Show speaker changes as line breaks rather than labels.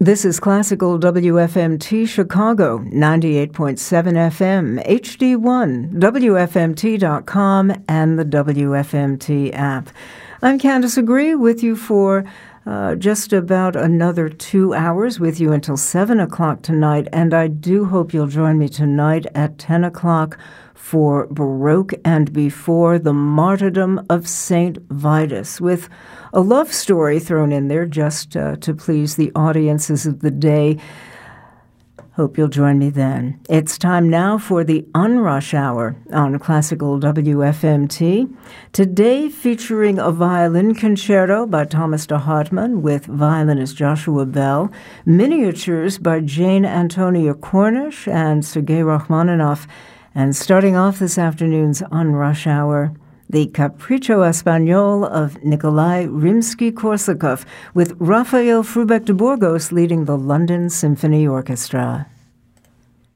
This is Classical WFMT Chicago, 98.7 FM, HD1, WFMT.com, and the WFMT app. I'm Candace Agree with you for just about another 2 hours, with you until 7 o'clock tonight, and I do hope you'll join me tonight at 10 o'clock for Baroque and Before, the Martyrdom of St. Vitus, with a love story thrown in there just to please the audiences of the day. Hope you'll join me then. It's time now for the Unrush Hour on Classical WFMT. Today featuring a violin concerto by Thomas de Hartmann with violinist Joshua Bell, miniatures by Jane Antonia Cornish and Sergei Rachmaninoff, and starting off this afternoon's Unrush Hour, the Capriccio Espagnol of Nikolai Rimsky-Korsakov, with Rafael Frubeck de Burgos leading the London Symphony Orchestra.